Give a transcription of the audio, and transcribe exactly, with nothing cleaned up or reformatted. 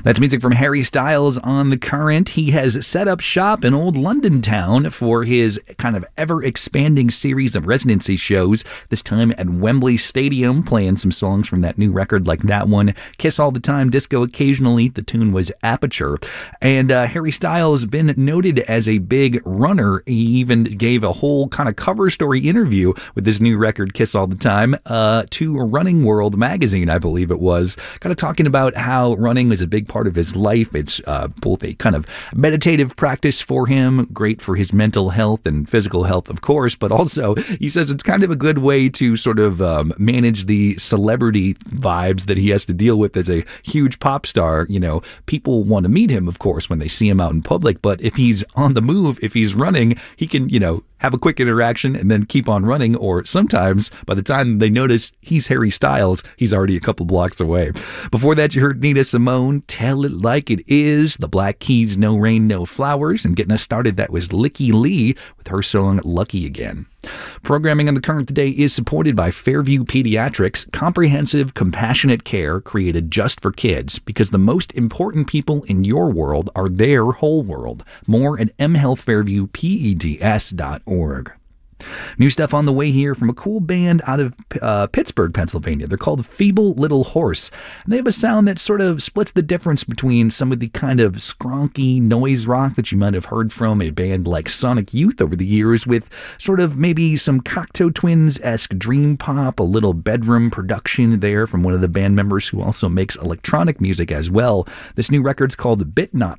That's music from Harry Styles on The Current. He has set up shop in old London town for his kind of ever-expanding series of residency shows, this time at Wembley Stadium, playing some songs from that new record like that one, Kiss All the Time, Disco Occasionally. The tune was Aperture. And uh, Harry Styles has been noted as a big runner. He even gave a whole kind of cover story interview with his new record, Kiss All the Time, uh, to Running World magazine, I believe it was, kind of talking about how running is a big part of his life. It's uh, both a kind of meditative practice for him, great for his mental health and physical health, of course, but also he says it's kind of a good way to sort of um, manage the celebrity vibes that he has to deal with as a huge pop star. You know, people want to meet him, of course, when they see him out in public, but if he's on the move, if he's running, he can, you know, have a quick interaction and then keep on running, or sometimes by the time they notice he's Harry Styles, he's already a couple blocks away. Before that, you heard Nina Simone, Tell It Like It Is, the Black Keys, No Rain, No Flowers, and getting us started, that was Licky Lee with her song Lucky Again. Programming on The Current today is supported by Fairview Pediatrics, comprehensive, compassionate care created just for kids, because the most important people in your world are their whole world. More at m health fairview peds dot org. New stuff on the way here from a cool band out of uh, Pittsburgh, Pennsylvania. They're called Feeble Little Horse. And they have a sound that sort of splits the difference between some of the kind of skronky noise rock that you might have heard from a band like Sonic Youth over the years, with sort of maybe some Cocteau Twins-esque dream pop, a little bedroom production there from one of the band members who also makes electronic music as well. This new record's called Bit Not